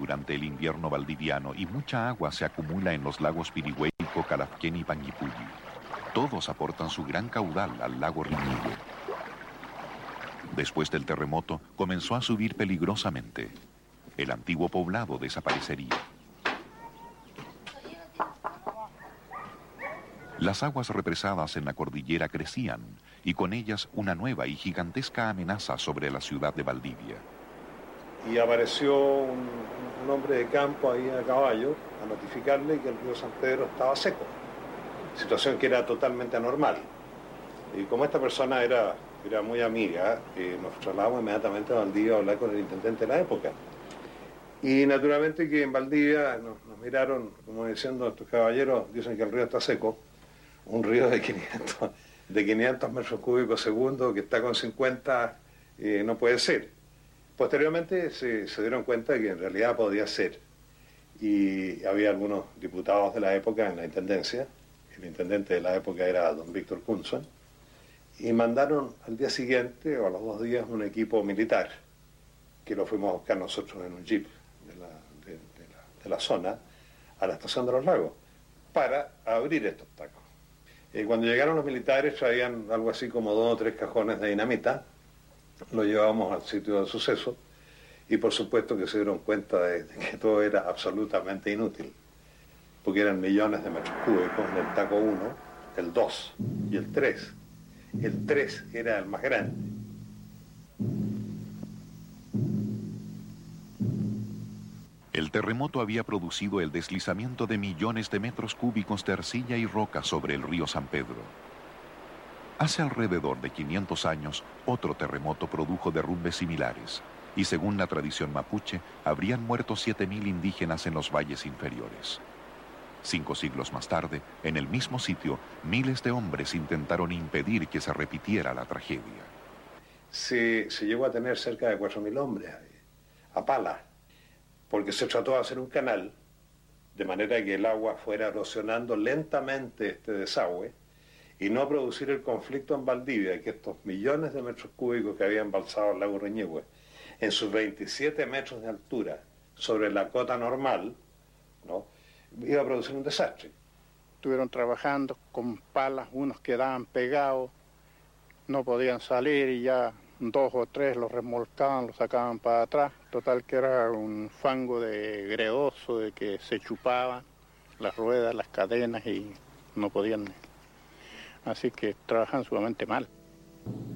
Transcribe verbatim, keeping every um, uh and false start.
durante el invierno valdiviano y mucha agua se acumula en los lagos Pirihueico, Calafquén y Panguipulli. Todos aportan su gran caudal al lago Riñihue. Después del terremoto, comenzó a subir peligrosamente. El antiguo poblado desaparecería. Las aguas represadas en la cordillera crecían, y con ellas una nueva y gigantesca amenaza sobre la ciudad de Valdivia. Y apareció un, un hombre de campo ahí a caballo a notificarle que el río San Pedro estaba seco, situación que era totalmente anormal. Y como esta persona era, era muy amiga, eh, nos trasladamos inmediatamente a Valdivia a hablar con el intendente de la época. Y naturalmente que en Valdivia nos, nos miraron como diciendo, estos caballeros dicen que el río está seco, un río de quinientos, de quinientos metros cúbicos segundo que está con cincuenta, eh, no puede ser. Posteriormente se, se dieron cuenta de que en realidad podía ser. Y había algunos diputados de la época en la intendencia, el intendente de la época era don Víctor Kunzman, y mandaron al día siguiente o a los dos días un equipo militar, que lo fuimos a buscar nosotros en un jeep de la, de, de la, de la zona, a la estación de los lagos, para abrir estos tacos. Eh, cuando llegaron los militares traían algo así como dos o tres cajones de dinamita, lo llevábamos al sitio del suceso y por supuesto que se dieron cuenta de, de que todo era absolutamente inútil, porque eran millones de metros cúbicos en el taco uno, el dos y el tres. El tres era el más grande. El terremoto había producido el deslizamiento de millones de metros cúbicos de arcilla y roca sobre el río San Pedro. Hace alrededor de quinientos años, otro terremoto produjo derrumbes similares, y según la tradición mapuche, habrían muerto siete mil indígenas en los valles inferiores. Cinco siglos más tarde, en el mismo sitio, miles de hombres intentaron impedir que se repitiera la tragedia. Se, se llegó a tener cerca de cuatro mil hombres a pala, porque se trató de hacer un canal, de manera que el agua fuera erosionando lentamente este desagüe, y no producir el conflicto en Valdivia, que estos millones de metros cúbicos que había embalsado el lago Riñihue, en sus veintisiete metros de altura, sobre la cota normal, ¿no?, iba a producir un desastre. Estuvieron trabajando con palas, unos quedaban pegados, no podían salir y ya dos o tres los remolcaban, los sacaban para atrás. Total que era un fango de greoso, de que se chupaban las ruedas, las cadenas y no podían. Así que trabajan sumamente mal.